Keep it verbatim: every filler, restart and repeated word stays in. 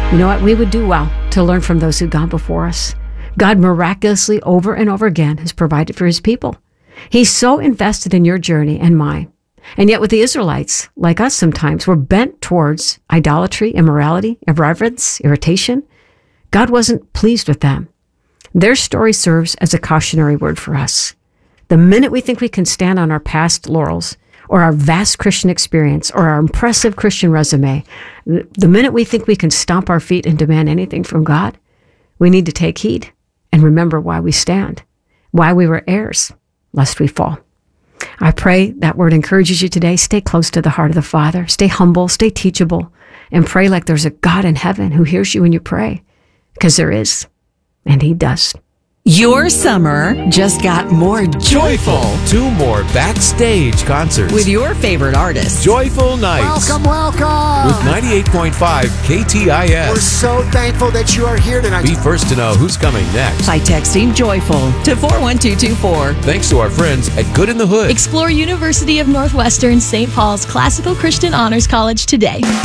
You know what? We would do well to learn from those who've gone before us. God miraculously over and over again has provided for his people. He's so invested in your journey and mine. And yet with the Israelites, like us sometimes, we're bent towards idolatry, immorality, irreverence, irritation. God wasn't pleased with them. Their story serves as a cautionary word for us. The minute we think we can stand on our past laurels, or our vast Christian experience, or our impressive Christian resume, the minute we think we can stomp our feet and demand anything from God, we need to take heed and remember why we stand, why we were heirs, lest we fall. I pray that word encourages you today. Stay close to the heart of the Father. Stay humble, stay teachable, and pray like there's a God in heaven who hears you when you pray, because there is, and he does. Your summer just got more joyful. Two more backstage concerts with your favorite artists. Joyful Nights. Welcome, welcome. With ninety-eight point five K T I S. We're so thankful that you are here tonight. Be first to know who's coming next by texting Joyful to four one two two four. Thanks to our friends at Good in the Hood. Explore University of Northwestern Saint Paul's Classical Christian Honors College today.